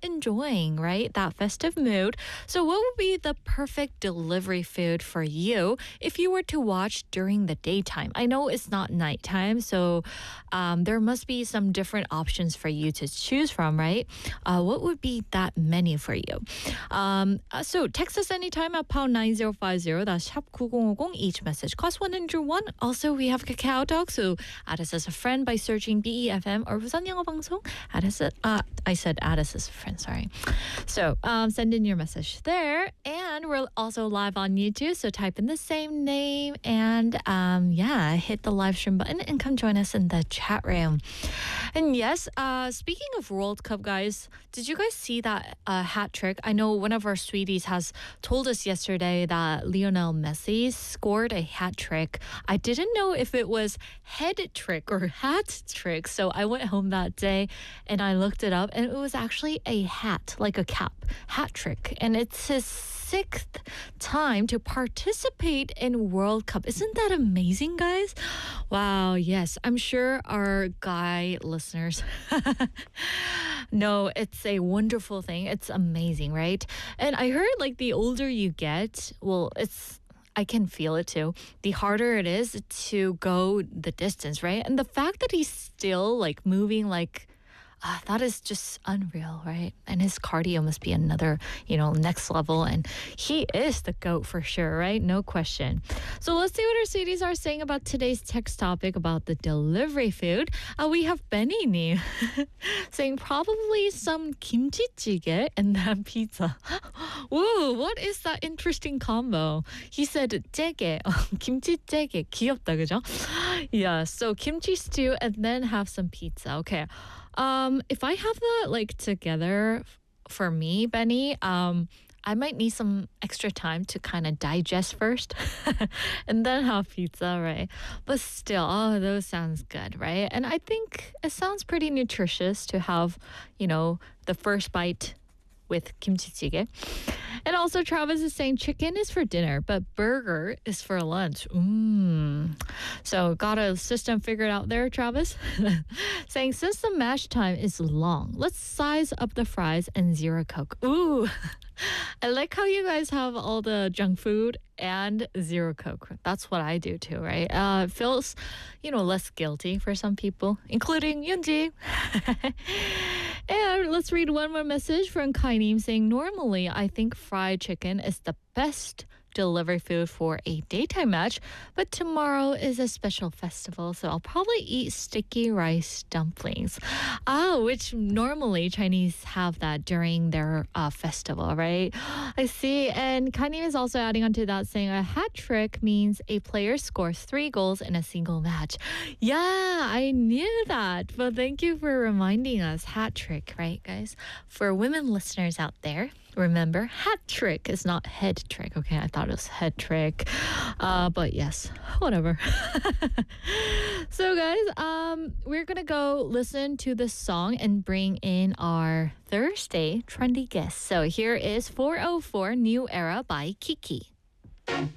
enjoying, right? That festive mood. So, what would be the perfect delivery food for you if you were to watch during the daytime? I know it's not nighttime, so there must be some different options for you to choose from, right? What would be that menu for you? So, text us anytime at pound 9050. That's 샵 9050. Each message costs 101. Also, we have Kakao Talk, so add us as a friend by searching BEFM or 부산 영어 방송. I said add us as a friend, sorry. So send in your message there. And we're also live on YouTube, so type in the same name and hit the live stream button and come join us in the chat room. And yes, speaking of World Cup, guys, did you guys see that hat trick? I know one of our sweeties has told us yesterday that Lionel Messi scored a hat trick. I didn't know if it was head trick or hat trick, so I went home that day and I looked it up, and it was actually a hat, like a cap, hat trick. And it's his sixth time to participate in World Cup. Isn't that amazing, guys? Wow, yes. I'm sure our guy listeners know it's a wonderful thing. It's amazing, right? And I heard like the older you get, I can feel it too. The harder it is to go the distance, right? And the fact that he's still like moving like that is just unreal, right? And his cardio must be another, next level. And he is the GOAT for sure, right? No question. So let's see what our sweeties are saying about today's text topic about the delivery food. We have Benny Ni saying probably some kimchi jjigae and then pizza. Whoa, what is that interesting combo? He said jjigae, kimchi jjigae. 귀엽다, 그죠? Yeah, so kimchi stew and then have some pizza. Okay. If I have that like together for me, Benny, I might need some extra time to kind of digest first and then have pizza, right? But still, those sounds good, right? And I think it sounds pretty nutritious to have, the first bite with kimchi jjigae. And also Travis is saying chicken is for dinner, but burger is for lunch. So got a system figured out there, Travis. Saying since the mash time is long, let's size up the fries and zero Coke. Ooh. I like how you guys have all the junk food and zero Coke. That's what I do too, right? It feels, less guilty for some people, including Yunji. And let's read one more message from Kainim saying, normally I think fried chicken is the best delivery food for a daytime match, but tomorrow is a special festival, so I'll probably eat sticky rice dumplings. Which normally Chinese have that during their festival, right? I see. And Kanye is also adding on to that saying a hat trick means a player scores 3 goals in a single match. Yeah, I knew that, but thank you for reminding us. Hat trick, right, guys? For women listeners out there, remember, hat trick is not head trick. Okay, I thought it was head trick. But yes, whatever. So guys, we're gonna go listen to this song and bring in our Thursday trendy guest. So here is 404 New Era by Kiki.